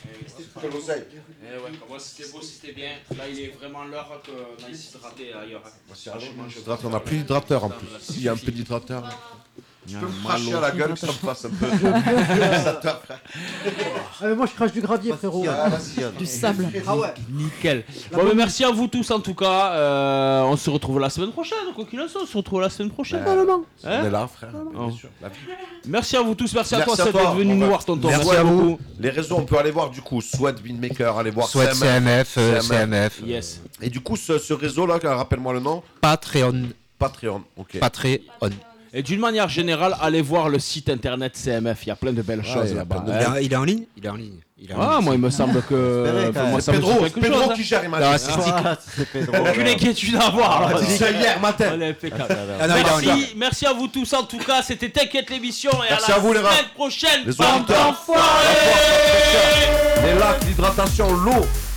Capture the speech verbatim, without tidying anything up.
De l'oseille. Eh ouais, moi c'était beau, c'était bien. Là, il est vraiment l'heure qu'on aille s'hydrater ailleurs. Franchement, je- On a plus d'hydrateur en plus. Il y a un peu d'hydrateur. Tu peux me cracher à la gueule que ça me fasse un peu. Ah, mais moi je crache du gravier, frérot. Du sable. Ah ouais. Nickel. Bon, mais merci à vous tous en tout cas. Euh, on se retrouve la semaine prochaine, quoi qu'il en soit. On se retrouve la semaine prochaine. Normalement. On est là, frère. Oh. Bien sûr. La vie. Merci à vous tous, merci, à Merci toi à toi. d'être venu On nous va- voir, tonton. Merci à vous. beaucoup. Les réseaux, on peut aller voir du coup Sweat Beatmaker, allez voir Soit C M F, euh, C M F. Yes. Et du coup, ce, ce réseau-là, rappelle-moi le nom. Patreon. Patreon. Ok. Patreon. Et d'une manière générale, allez voir le site internet C M F. Il y a plein de belles Ah, choses il y a là-bas. plein de- Il, hein. est, il est en ligne Il est en ligne. Il est en Ah, ligne. moi il me semble que. Espérez, quand moi, même. ça me dit Pedro, quelque Pedro chose. qui gère, il m'a Non, dit. c'est Ah, c'est Pedro. Aucune inquiétude à avoir. On a dit ça hier matin. Allez, impeccable. Ah non, il est en ligne. Merci, merci à vous tous en tout cas. C'était T'inquiète l'émission et Merci à à la vous, les rats. semaine prochaine. Les Bande auditeurs. d'enfoirés. Les lacs, l'hydratation, l'eau.